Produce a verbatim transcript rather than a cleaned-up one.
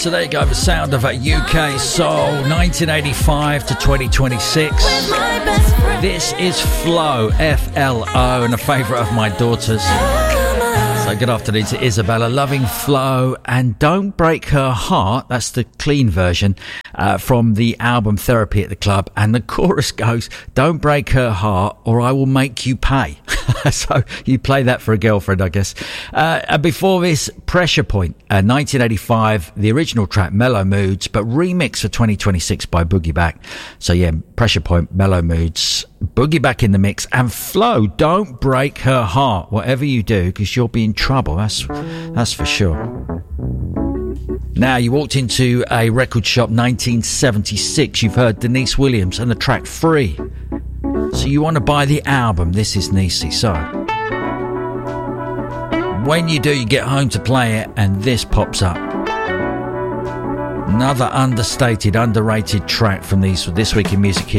So there you go, the sound of a U K soul, nineteen eighty-five to twenty twenty-six. This is Flo, F L O, and a favourite of my daughter's. So good afternoon to Isabella, loving Flo, and Don't Break Her Heart. That's the clean version uh, from the album Therapy at the Club. And the chorus goes, don't break her heart or I will make you pay. So you play that for a girlfriend, I guess. Uh, and before this, Pressure Point, uh, nineteen eighty-five, the original track, Mellow Moods, but remixed for twenty twenty-six by Boogie Back. So yeah, Pressure Point, Mellow Moods, Boogie Back in the mix, and Flo, Don't Break Her Heart, whatever you do, because you'll be in trouble, that's that's for sure. Now, you walked into a record shop, nineteen seventy-six, you've heard Denise Williams and the track Free. So you want to buy the album, this is Niecy. So when you do, you get home to play it and this pops up. Another understated, underrated track from these this week in Music